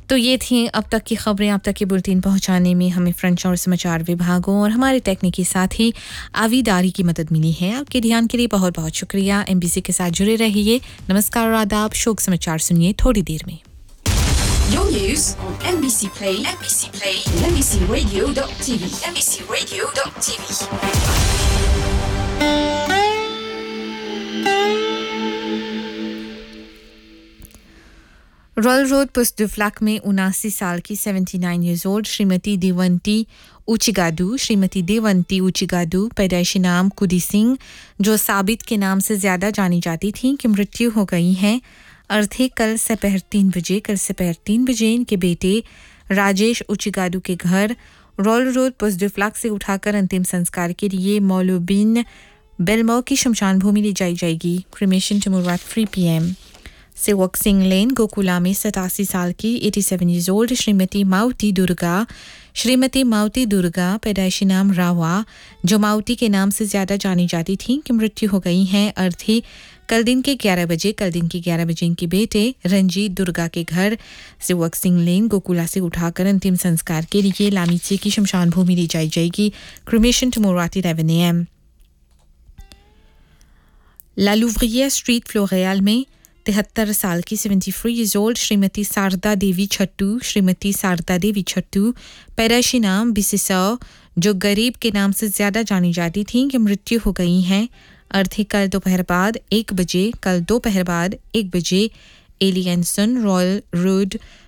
तो ये थी अब तक की खबरें। अब तक के बुलेटिन पहुंचाने में हमें फ्रेंच और समाचार विभागों और हमारे तकनीकी साथी आविदारी की मदद मिली है। आपके ध्यान के लिए बहुत बहुत शुक्रिया। एमबीसी के साथ जुड़े रहिए। नमस्कार और आदाब। शोक समाचार सुनिए थोड़ी देर में। Your news on MBC Play, and MBCRadio.tv, MBCRadio.tv. Royal road पुस्टुफ्लाक में 79 साल की 79 years old श्रीमती देवंती उचिगादू पैदाइशी नाम कुदी सिंह, जो साबित के नाम से ज़्यादा जानी जाती थीं, की मृत्यु हो गई है। अर्थे कल दोपहर 3 बजे इनके बेटे राजेश उचिगादू के घर रॉयल रोड पुस्टुफ्लाक से उठाकर अंतिम संस्कार के लिए मौलूबिन बेलमो की शमशान भूमि ले जाई जाएगी। Cremation tomorrow at 3 PM। Sevak Singh लेन गोकुला में 87 साल की 87 years old श्रीमती माउती दुर्गा पैदाइशी नाम रावा, जो माउती के नाम से ज़्यादा जानी जाती थीं, की मृत्यु हो गई है। अर्थी कल दिन के 11 बजे इनके बेटे रंजीत दुर्गा के घर सेवक सिंह लेन गोकुला से उठाकर अंतिम संस्कार के लिए लामीचे की शमशान भूमि ले जाई जाएगी। Cremation tomorrow at 11 AM। ला लुवरियर स्ट्रीट फ्लोरियल में 73 साल की 73 years old श्रीमती शारदा देवी छट्टू पैदाइशी नाम बिसिसौ, जो गरीब के नाम से ज़्यादा जानी जाती थीं, की मृत्यु हो गई है। अर्थी कल दोपहर बाद 1 बजे एलियनसन रॉयल रोड